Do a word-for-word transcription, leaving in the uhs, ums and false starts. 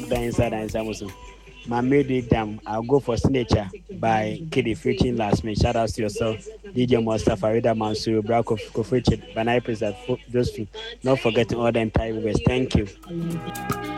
the inside and Samuel. My made dam. I'll go for Signature by Kiddy featuring last minute. Shout out to yourself, D J Mustafa, Rida Mansur, Braco Kofrichid, Banai President, Josephine. Not forgetting all the entire viewers. Thank you.